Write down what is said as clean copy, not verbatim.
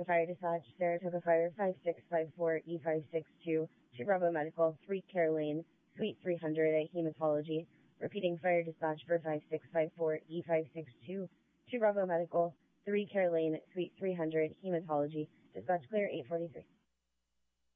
Fire Dispatch, Saratoga Fire 5654E562 to Bravo Medical, 3 Caroline, Suite 300 at Hematology. Repeating Fire Dispatch for 5654E562 to Bravo Medical, 3 Caroline, Suite 300, Hematology. Dispatch clear 843.